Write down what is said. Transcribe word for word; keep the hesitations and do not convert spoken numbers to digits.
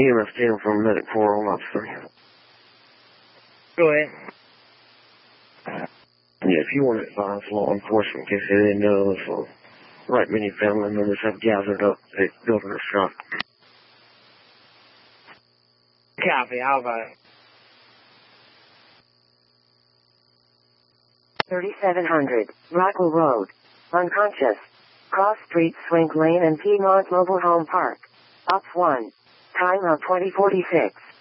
E M S ten from Medic four on officer. Go ahead. Yeah, if you want to advise law enforcement, in case they didn't know, so right many family members have gathered up at Governor's shop. Copy, I'll advise. thirty-seven hundred, Rockwell Road. Unconscious. Cross Street, Swink Lane and Piedmont Mobile Home Park. Ops one. Time of twenty forty-six.